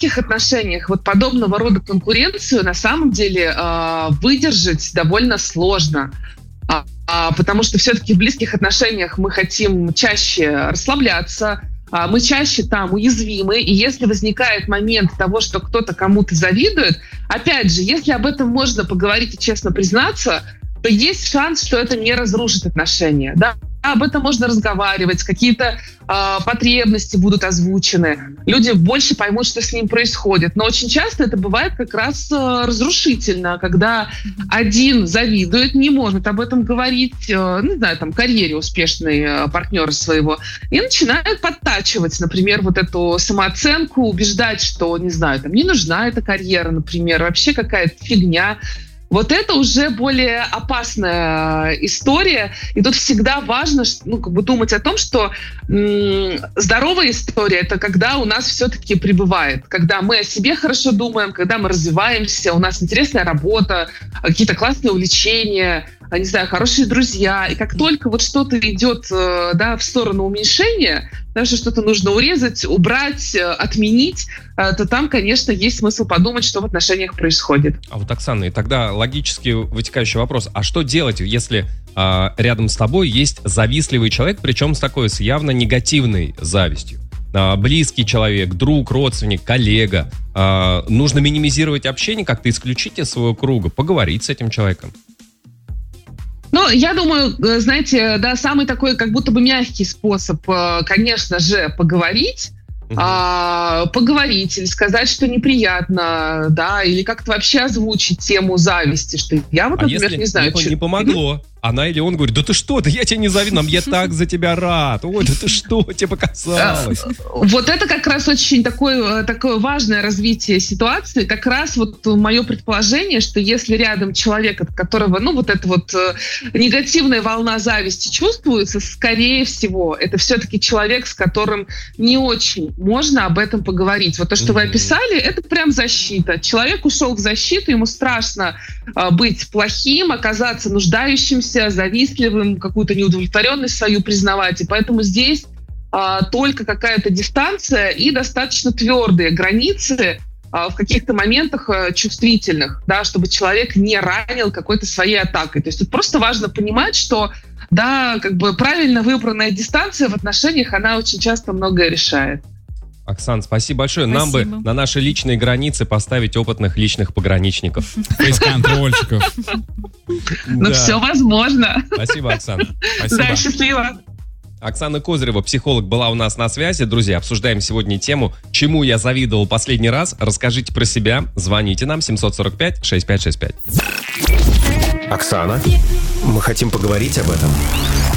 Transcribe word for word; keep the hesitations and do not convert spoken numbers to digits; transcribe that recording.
близких отношениях вот подобного рода конкуренцию на самом деле э, выдержать довольно сложно. А, а, потому что все-таки в близких отношениях мы хотим чаще расслабляться, а, мы чаще там уязвимы, и если возникает момент того, что кто-то кому-то завидует, опять же, если об этом можно поговорить и честно признаться, то есть шанс, что это не разрушит отношения. Да? Об этом можно разговаривать, какие-то э, потребности будут озвучены, люди больше поймут, что с ним происходит. Но очень часто это бывает как раз э, разрушительно, когда один завидует, не может об этом говорить, э, не знаю, там, карьере успешной э, партнера своего, и начинает подтачивать, например, вот эту самооценку, убеждать, что, не знаю, там, не нужна эта карьера, например, вообще какая-то фигня. Вот это уже более опасная история. И тут всегда важно, ну, как бы думать о том, что м- здоровая история — это когда у нас все-таки прибывает. Когда мы о себе хорошо думаем, когда мы развиваемся, у нас интересная работа, какие-то классные увлечения, не знаю, хорошие друзья. И как только вот что-то идет, да, в сторону уменьшения, даже что-то нужно урезать, убрать, отменить, то там, конечно, есть смысл подумать, что в отношениях происходит. А вот, Оксана, и тогда логически вытекающий вопрос. А что делать, если э, рядом с тобой есть завистливый человек, причем с такой, с явно негативной завистью? Э, близкий человек, друг, родственник, коллега. Э, нужно минимизировать общение, как-то исключить из своего круга, поговорить с этим человеком. Ну, я думаю, знаете, да, самый такой как будто бы мягкий способ, конечно же, поговорить, угу. а, поговорить или сказать, что неприятно, да, или как-то вообще озвучить тему зависти, что я вот, а например, если не знаю. не, что... не помогло, она или он говорит: да ты что, да я тебе не завидую, я так за тебя рад, ой, да ты что, тебе показалось. Вот это как раз очень такое, такое важное развитие ситуации, как раз вот мое предположение, что если рядом человек, от которого, ну, вот эта вот негативная волна зависти чувствуется, скорее всего, это все-таки человек, с которым не очень можно об этом поговорить. Вот то, что mm-hmm. вы описали, это прям защита. Человек ушел в защиту, ему страшно быть плохим, оказаться нуждающимся, завистливым, какую-то неудовлетворенность свою признавать. И поэтому здесь а, только какая-то дистанция и достаточно твердые границы а, в каких-то моментах а, чувствительных, да, чтобы человек не ранил какой-то своей атакой. То есть тут просто важно понимать, что да, как бы правильно выбранная дистанция в отношениях, она очень часто многое решает. Оксан, спасибо большое. Спасибо. Нам бы на наши личные границы поставить опытных личных пограничников. Фейс-контрольщиков. Ну, все возможно. Спасибо, Оксана. Да, счастливо. Оксана Козырева, психолог, была у нас на связи. Друзья, обсуждаем сегодня тему «Чему я завидовал последний раз?». Расскажите про себя. Звоните нам семь сорок пять шестьдесят пять шестьдесят пять. Оксана, мы хотим поговорить об этом.